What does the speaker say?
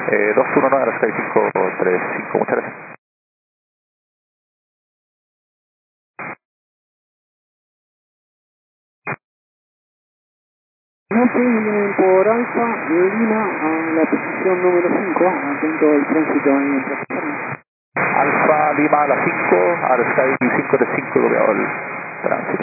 219 a la Sky 535, muchas gracias. No sé, vienen por Alfa, Lima a la posición número 5, atento al tránsito ahí en plataforma. Alfa Lima a la 5, a la Sky 535, copiado el tránsito.